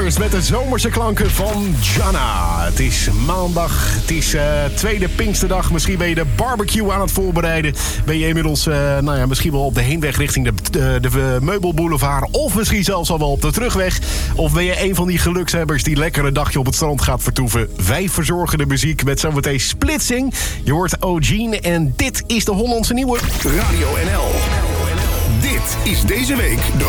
Lovers met de zomerse klanken van Jana. Het is maandag, het is tweede Pinksterdag. Misschien ben je de barbecue aan het voorbereiden. Ben je inmiddels misschien wel op de heenweg richting de Meubelboulevard. Of misschien zelfs al wel op de terugweg. Of ben je een van die gelukshebbers die lekker een dagje op het strand gaat vertoeven. Wij verzorgen de muziek met zometeen Splitsing. Je hoort O'Gene en dit is de Hollandse Nieuwe. Radio NL. Dit is deze week de